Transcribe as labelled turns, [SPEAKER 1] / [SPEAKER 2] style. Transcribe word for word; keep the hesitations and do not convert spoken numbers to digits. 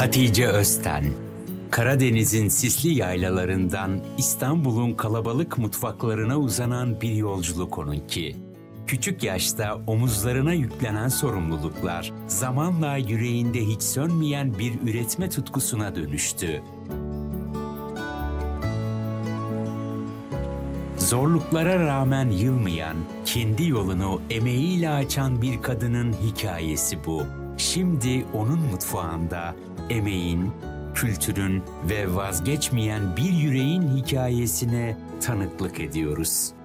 [SPEAKER 1] Hatice Özten, Karadeniz'in sisli yaylalarından İstanbul'un kalabalık mutfaklarına uzanan bir yolculuk onunki. Küçük yaşta omuzlarına yüklenen sorumluluklar zamanla yüreğinde hiç sönmeyen bir üretme tutkusuna dönüştü. Zorluklara rağmen yılmayan, kendi yolunu emeğiyle açan bir kadının hikayesi bu. Şimdi onun mutfağında emeğin, kültürün ve vazgeçmeyen bir yüreğin hikayesine tanıklık ediyoruz.